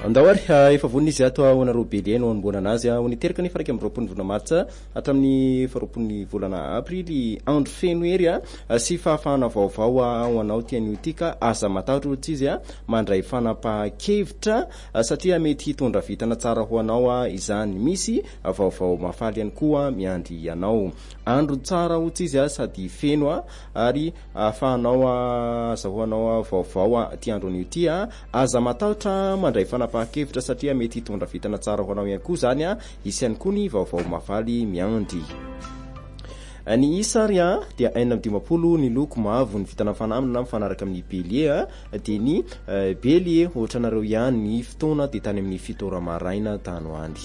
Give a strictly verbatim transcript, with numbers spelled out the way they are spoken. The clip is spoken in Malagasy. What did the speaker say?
andawary efa vonina izy ato honareo belie no ambona anazy honiteraka nefa raiky am'roapolo volana martsa hatramin'ny faroapolo volana aprily andro feno ery a sy fahafahana vaovao ho anao tian'io tika asa matahotra tsy izy a mandray fanapahan-kevitra satria mety hitondra vitana tsara ho anao izany misy vaovao mafaly ihany koa miandry ianao andro tsara ho tsy izy a sady feno a ary afahanao azahoanao vaovao ty andron'io ty a aza matahotra mandray fanapahan-kevitra satria mety hitondra vitana tsara ho anao ihany koa zany a isy ihany koa ny vaovao mafaly miandry ny isary a dia enina amby dimampolo ny loko mavo ny vitana fanamina mifanaraka amin'ny bélier a dia ny bélier ohatra nareo ihany ny fotoana dia tany amin'ny fito ora maraina tany ho andry